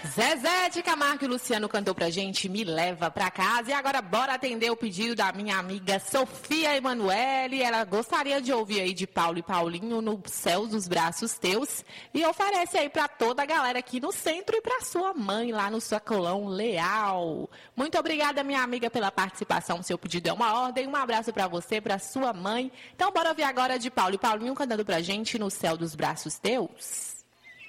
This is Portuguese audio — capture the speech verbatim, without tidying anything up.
Zezé de Camargo e Luciano cantou pra gente Me Leva Pra Casa. E agora bora atender o pedido da minha amiga Sofia Emanuele. Ela gostaria de ouvir aí de Paulo e Paulinho no Céu dos Braços Teus. E oferece aí pra toda a galera aqui no centro e pra sua mãe lá no Sacolão Leal. Muito obrigada, minha amiga, pela participação. Seu pedido é uma ordem. Um abraço pra você, pra sua mãe. Então bora ouvir agora de Paulo e Paulinho cantando pra gente no Céu dos Braços Teus.